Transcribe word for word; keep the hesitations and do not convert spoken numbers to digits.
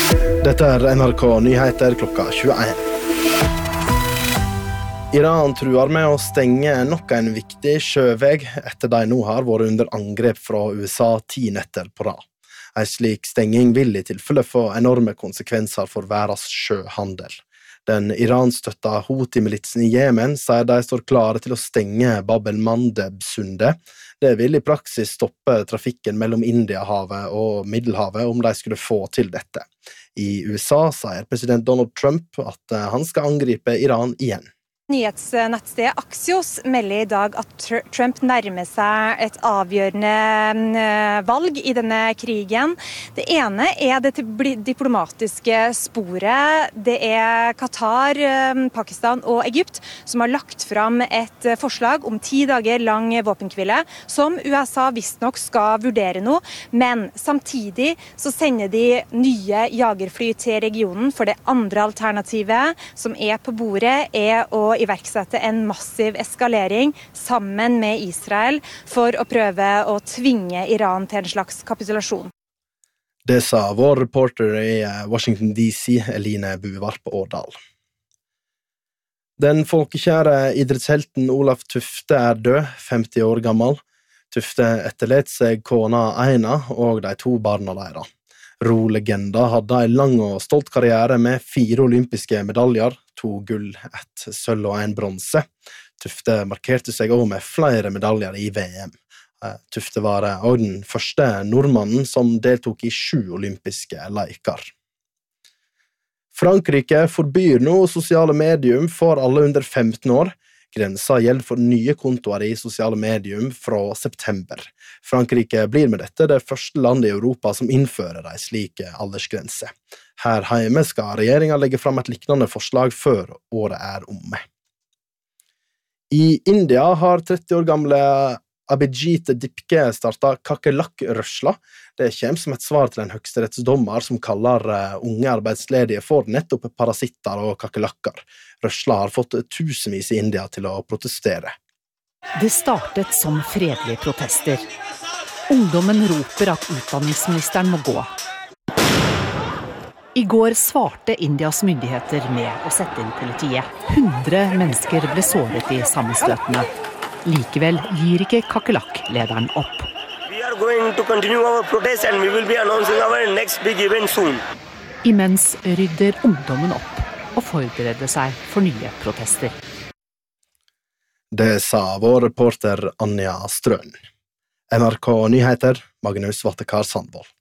Dette er N R K Nyheter klokka tjueen. Iran truer med å stenge nok en viktig sjøveg etter de nå har vært under angrep fra U S A ti netter på rad. En slik stenging vil i tilfelle få enorme konsekvenser for verdens sjøhandel. Den Iran-støtta Houthi-militsen i Jemen sier de står klare til å stenge Bab el-Mandeb-sundet. Det vil i praksis stoppe trafikken mellom Indiahavet og Middelhavet om de skulle få til dette. I U S A sier president Donald Trump at han skal angripe Iran igjen. Nyhetsnettstedet Axios melder i dag at Trump nærmer seg et avgjørende valg i denne krigen. Det ene er det diplomatiske sporet. Det er Qatar, Pakistan og Egypt som har lagt fram et forslag om ti dager lang våpenhvile, som U S A visstnok skal vurdere nå, men samtidig så sender de nye jagerfly til regionen, for det andre alternativet som er på bordet er å iverksette en massiv eskalering sammen med Israel for å prøve å tvinge Iran til en slags kapitulasjon. Det sa vår reporter i Washington D C, Eline Buvarp Årdal. Den folkekjære idrettshelten Olav Tufte er død, femti år gammel. Tufte etterlet seg kona Eina og de to barna deres. Ro-legenda hadde en lang og stolt karriere med fire olympiske medaljer, to gull, ett sølv og en bronse. Tufte markerte seg også med flere medaljer i V M. Tufte var også den første nordmannen som deltok i sju olympiske leker. Frankrike forbyr nå sosiale medium for alle under femten år. Grensa gjelder for nye kontoer i sosiale medium fra september. Frankrike blir med dette det første landet i Europa som innfører en slik aldersgrense. Her hjemme skal regjeringen legge fram et lignende forslag før året er omme. I India har tretti år gamle Abhijit Dipke startet kakerlakkrørsla. Det kommer som et svar til en høyesterettsdommer som kaller unge arbeidsledige for nettopp parasitter og kakerlakker. Rørsla har fått tusenvis i India til å protestere. Det startet som fredelige protester. Ungdommen roper at utdanningsministeren må gå. I går svarte Indias myndigheter med å sette inn politiet. hundre mennesker ble såret i sammenstøtene. Likevel gir ikke kakerlakklederen opp. We are going to continue our protest and we will be announcing our next big event soon. Imens rydder ungdommen opp og forbereder seg for nye protester. Det sa vår reporter Anja Strøn. N R K Nyheter, Magnus Vattekar Sandvold.